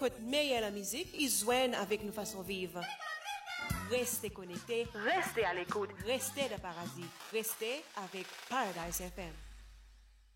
côté meilleur la musique, ils joignent avec nos façons de vivre. Restez connectés, Restez à l'écoute. restez de Paradis, restez avec Paradise FM.